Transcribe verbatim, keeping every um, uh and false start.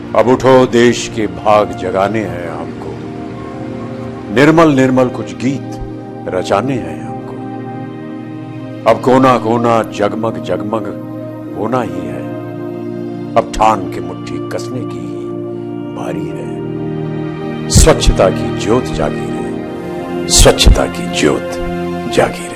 अब उठो, देश के भाग जगाने हैं हमको, निर्मल निर्मल कुछ गीत रचाने हैं हमको। अब कोना कोना जगमग जगमग होना ही है, अब ठान के मुट्ठी कसने की ही बारी है। स्वच्छता की ज्योत जागी है, स्वच्छता की ज्योत जागी।